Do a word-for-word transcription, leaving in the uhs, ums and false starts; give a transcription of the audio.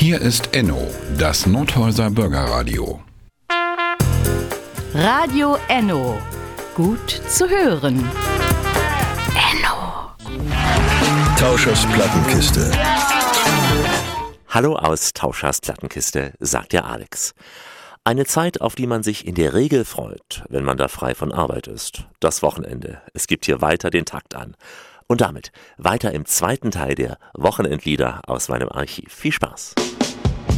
Hier ist Enno, das Nordhäuser Bürgerradio. Radio Enno. Gut zu hören. Enno. Tauschers Plattenkiste. Hallo aus Tauschers Plattenkiste, sagt der Alex. Eine Zeit, auf die man sich in der Regel freut, wenn man da frei von Arbeit ist. Das Wochenende. Es gibt hier weiter den Takt an. Und damit weiter im zweiten Teil der Wochenendlieder aus meinem Archiv. Viel Spaß!